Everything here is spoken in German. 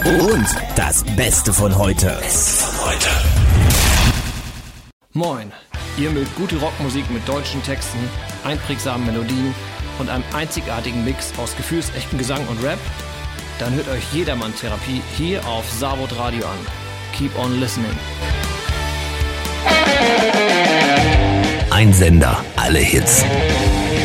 Und das Beste von heute. Moin, ihr mögt gute Rockmusik mit deutschen Texten, einprägsamen Melodien und einem einzigartigen Mix aus gefühlsechtem Gesang und Rap? Dann hört euch Jedermann-Therapie hier auf Savod Radio an. Keep on listening. Ein Sender, alle Hits.